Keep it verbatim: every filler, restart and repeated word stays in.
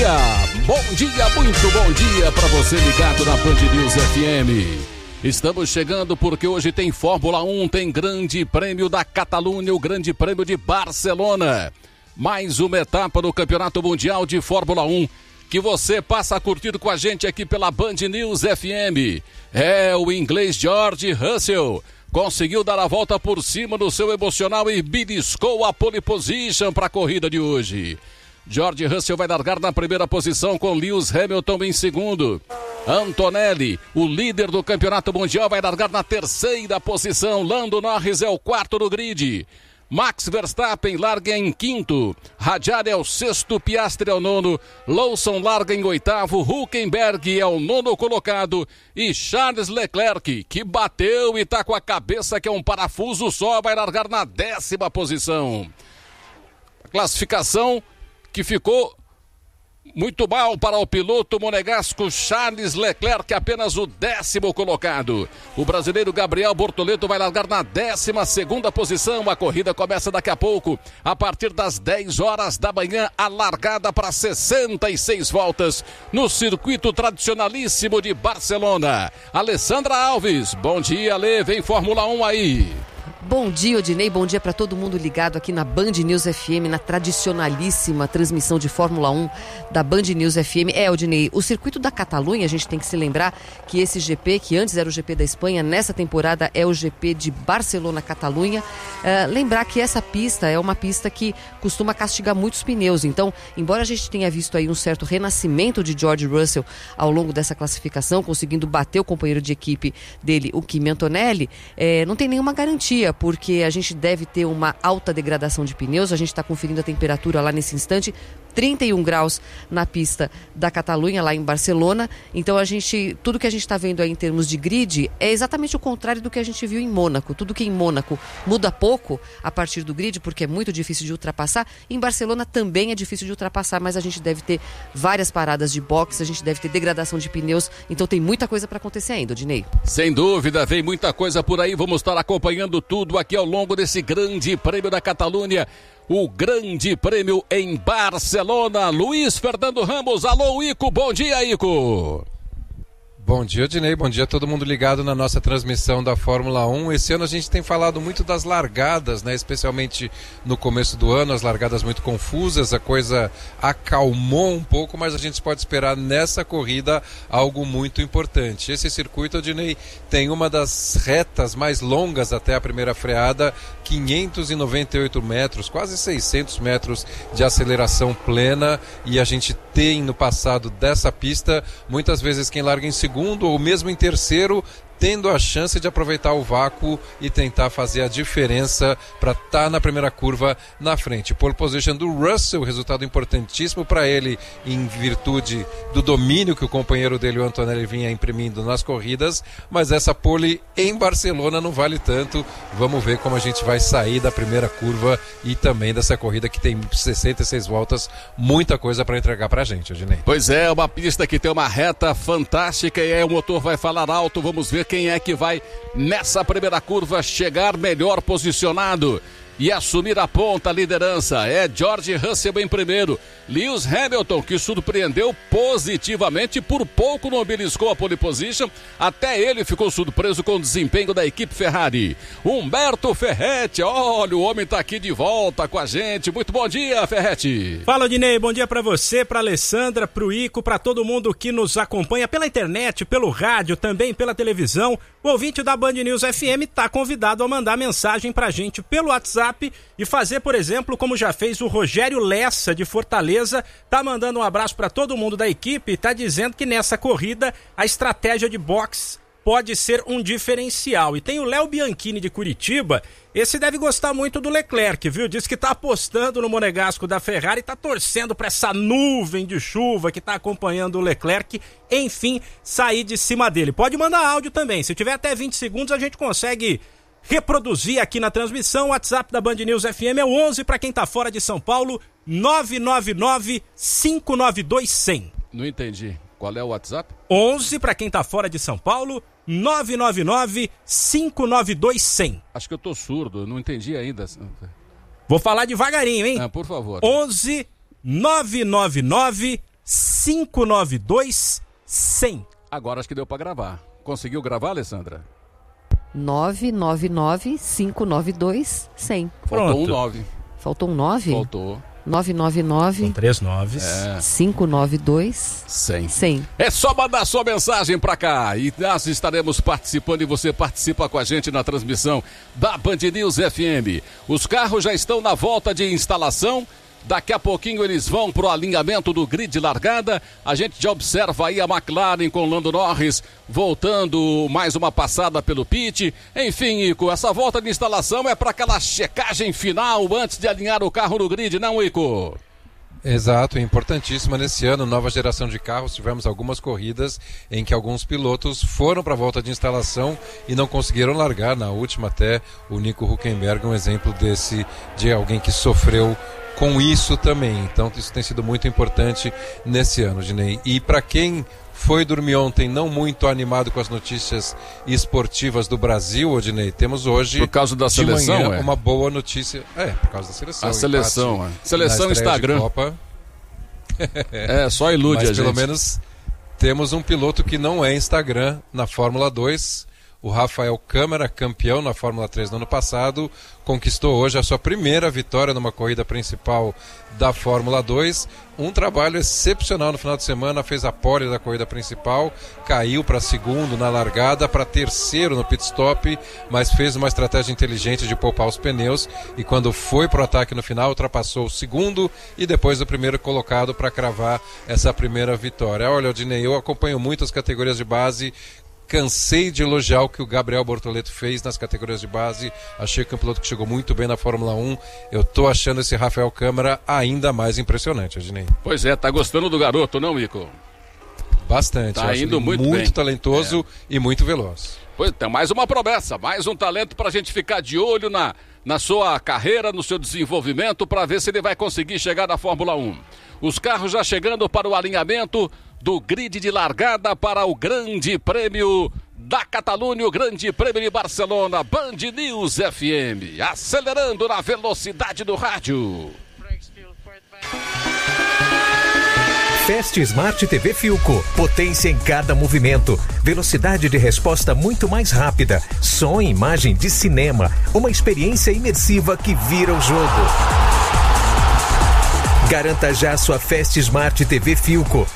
dia, bom dia, muito bom dia para você ligado na Band News F M. Estamos chegando porque hoje tem Fórmula um, tem Grande Prêmio da Catalunha, o Grande Prêmio de Barcelona. Mais uma etapa do Campeonato Mundial de Fórmula um que você passa a curtir com a gente aqui pela Band News F M. É o inglês George Russell. Conseguiu dar a volta por cima do seu emocional e beliscou a pole position para a corrida de hoje. George Russell vai largar na primeira posição com Lewis Hamilton em segundo. Antonelli, o líder do campeonato mundial, vai largar na terceira posição. Lando Norris é o quarto no grid. Max Verstappen larga em quinto. Rajari é o sexto, Piastri é o nono. Lawson larga em oitavo. Hülkenberg é o nono colocado. E Charles Leclerc, que bateu e tá com a cabeça que é um parafuso só, vai largar na décima posição. A classificação que ficou muito mal para o piloto monegasco Charles Leclerc, apenas o décimo colocado. O brasileiro Gabriel Bortoleto vai largar na décima segunda posição. A corrida começa daqui a pouco, a partir das dez horas da manhã, a largada para sessenta e seis voltas no circuito tradicionalíssimo de Barcelona. Alessandra Alves, bom dia, Ale, vem Fórmula um aí. Bom dia, Odinei, bom dia para todo mundo ligado aqui na Band News F M, na tradicionalíssima transmissão de Fórmula um da Band News F M. É, Odinei, o circuito da Catalunha, a gente tem que se lembrar que esse G P, que antes era o G P da Espanha, nessa temporada é o G P de Barcelona-Catalunha. Uh, lembrar que essa pista é uma pista que costuma castigar muitos pneus, então, embora a gente tenha visto aí um certo renascimento de George Russell ao longo dessa classificação, conseguindo bater o companheiro de equipe dele, o Kimi Antonelli, é, não tem nenhuma garantia, porque a gente deve ter uma alta degradação de pneus. A gente está conferindo a temperatura lá nesse instante, trinta e um graus na pista da Catalunha, lá em Barcelona. Então a gente, tudo que a gente está vendo aí em termos de grid é exatamente o contrário do que a gente viu em Mônaco. Tudo que em Mônaco muda pouco a partir do grid, porque é muito difícil de ultrapassar. Em Barcelona também é difícil de ultrapassar, mas a gente deve ter várias paradas de boxe, a gente deve ter degradação de pneus, então tem muita coisa para acontecer ainda, Odinei. Sem dúvida, vem muita coisa por aí, vamos estar acompanhando tudo aqui ao longo desse Grande Prêmio da Catalunha, o Grande Prêmio em Barcelona. Luiz Fernando Ramos, alô Ico, bom dia Ico. Bom dia, Odinei, bom dia a todo mundo ligado na nossa transmissão da Fórmula um. Esse ano a gente tem falado muito das largadas, né? Especialmente no começo do ano, as largadas muito confusas, a coisa acalmou um pouco, mas a gente pode esperar nessa corrida algo muito importante. Esse circuito, Odinei, tem uma das retas mais longas até a primeira freada, quinhentos e noventa e oito metros, quase seiscentos metros de aceleração plena, e a gente tem no passado dessa pista, muitas vezes quem larga em segundo ou mesmo em terceiro, tendo a chance de aproveitar o vácuo e tentar fazer a diferença para estar tá na primeira curva na frente. Pole position do Russell, resultado importantíssimo para ele em virtude do domínio que o companheiro dele, o Antonelli, vinha imprimindo nas corridas, mas essa pole em Barcelona não vale tanto. Vamos ver como a gente vai sair da primeira curva e também dessa corrida que tem sessenta e seis voltas, muita coisa para entregar para a gente, Odinei. Pois é, uma pista que tem uma reta fantástica e aí o motor vai falar alto. Vamos ver quem é que vai nessa primeira curva chegar melhor posicionado e assumir a ponta, a liderança. É George Russell em primeiro. Lewis Hamilton, que surpreendeu positivamente, por pouco não beliscou a pole position, até ele ficou surpreso com o desempenho da equipe Ferrari. Humberto Ferretti, olha, o homem tá aqui de volta com a gente. Muito bom dia, Ferretti. Fala, Odinei, bom dia pra você, pra Alessandra, pro Ico, pra todo mundo que nos acompanha pela internet, pelo rádio, também pela televisão. O ouvinte da Band News F M tá convidado a mandar mensagem pra gente pelo WhatsApp e fazer, por exemplo, como já fez o Rogério Lessa de Fortaleza, tá mandando um abraço para todo mundo da equipe e tá dizendo que nessa corrida a estratégia de boxe pode ser um diferencial. E tem o Léo Bianchini de Curitiba, esse deve gostar muito do Leclerc, viu? Diz que tá apostando no monegasco da Ferrari e tá torcendo para essa nuvem de chuva que tá acompanhando o Leclerc, enfim, sair de cima dele. Pode mandar áudio também, se tiver até vinte segundos a gente consegue reproduzir aqui na transmissão. O WhatsApp da Band News F M é o onze para quem tá fora de São Paulo, nove nove nove, cinco nove dois, zero zero. Não entendi. Qual é o WhatsApp? onze para quem tá fora de São Paulo, nove nove nove, cinco nove dois, zero zero. Acho que eu tô surdo, não entendi ainda. Vou falar devagarinho, hein? Ah, por favor. onze nove nove nove, cinco nove dois, zero zero. Agora acho que deu para gravar. Conseguiu gravar, Alessandra? nove nove nove, cinco nove dois, cem. Faltou um nove. Faltou um nove? Faltou. nove nove nove. Com três noves. É. cinco nove dois, cem. cem. É só mandar sua mensagem pra cá e nós estaremos participando e você participa com a gente na transmissão da Band News F M. Os carros já estão na volta de instalação. Daqui a pouquinho eles vão pro alinhamento do grid de largada. A gente já observa aí a McLaren com Lando Norris voltando mais uma passada pelo pit. Enfim, Ico, essa volta de instalação é para aquela checagem final antes de alinhar o carro no grid, não, Ico? Exato, importantíssima nesse ano, nova geração de carros. Tivemos algumas corridas em que alguns pilotos foram para a volta de instalação e não conseguiram largar. Na última até o Nico Hülkenberg, um exemplo desse, de alguém que sofreu com isso também. Então isso tem sido muito importante nesse ano, Dinei. E para quem foi dormir ontem não muito animado com as notícias esportivas do Brasil, Odinei, temos hoje, por causa da seleção, manhã, é? uma boa notícia. É, por causa da seleção. A seleção, é. Seleção Instagram. Copa. É, só ilude Mas a gente. Pelo menos temos um piloto que não é Instagram na Fórmula dois. O Rafael Câmara, campeão na Fórmula três no ano passado, conquistou hoje a sua primeira vitória numa corrida principal da Fórmula dois. Um trabalho excepcional no final de semana, fez a pole da corrida principal, caiu para segundo na largada, para terceiro no pit stop, mas fez uma estratégia inteligente de poupar os pneus e quando foi para o ataque no final, ultrapassou o segundo e depois o primeiro colocado para cravar essa primeira vitória. Olha, Odinei, eu acompanho muito as categorias de base. Cansei de elogiar o que o Gabriel Bortoleto fez nas categorias de base. Achei que é um piloto que chegou muito bem na Fórmula um. Eu tô achando esse Rafael Câmara ainda mais impressionante, Adinei. Pois é, tá gostando do garoto, não, Ico? Bastante. Tá indo muito, muito bem. talentoso é. e muito veloz. Pois tem mais uma promessa, mais um talento pra gente ficar de olho na, na sua carreira, no seu desenvolvimento, para ver se ele vai conseguir chegar na Fórmula um. Os carros já chegando para o alinhamento do grid de largada para o Grande Prêmio da Catalunha, o Grande Prêmio de Barcelona. Band News F M, acelerando na velocidade do rádio. Fast Smart T V Philco, potência em cada movimento, velocidade de resposta muito mais rápida, som e imagem de cinema, uma experiência imersiva que vira o jogo. Garanta já sua Fast Smart T V Philco.